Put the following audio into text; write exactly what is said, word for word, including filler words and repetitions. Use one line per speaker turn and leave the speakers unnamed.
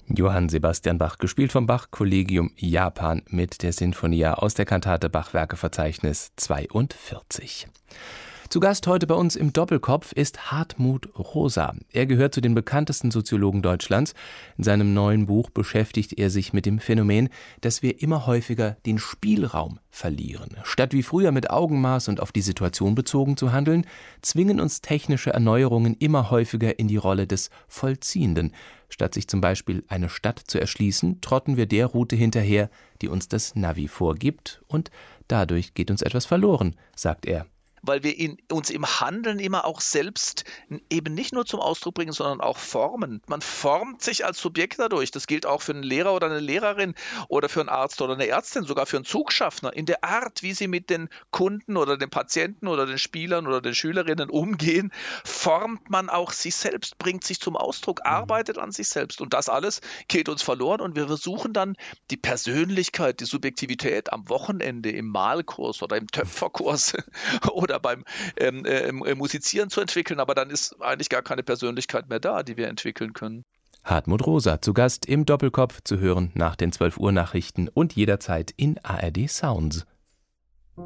Johann Sebastian Bach, gespielt vom Bach-Kollegium Japan mit der Sinfonia aus der Kantate Bachwerkeverzeichnis zweiundvierzig. Zu Gast heute bei uns im Doppelkopf ist Hartmut Rosa. Er gehört zu den bekanntesten Soziologen Deutschlands. In seinem neuen Buch beschäftigt er sich mit dem Phänomen, dass wir immer häufiger den Spielraum verlieren. Statt wie früher mit Augenmaß und auf die Situation bezogen zu handeln, zwingen uns technische Erneuerungen immer häufiger in die Rolle des Vollziehenden. Statt sich zum Beispiel eine Stadt zu erschließen, trotten wir der Route hinterher, die uns das Navi vorgibt, und dadurch geht uns etwas verloren, sagt er.
Weil wir in, uns im Handeln immer auch selbst eben nicht nur zum Ausdruck bringen, sondern auch formen. Man formt sich als Subjekt dadurch. Das gilt auch für einen Lehrer oder eine Lehrerin oder für einen Arzt oder eine Ärztin, sogar für einen Zugschaffner. In der Art, wie sie mit den Kunden oder den Patienten oder den Spielern oder den Schülerinnen umgehen, formt man auch sich selbst, bringt sich zum Ausdruck, arbeitet an sich selbst. Und das alles geht uns verloren und wir versuchen dann die Persönlichkeit, die Subjektivität am Wochenende im Malkurs oder im Töpferkurs oder beim ähm, äh, Musizieren zu entwickeln, aber dann ist eigentlich gar keine Persönlichkeit mehr da, die wir entwickeln können.
Hartmut Rosa, zu Gast im Doppelkopf, zu hören nach den zwölf Uhr Nachrichten und jederzeit in A R D Sounds.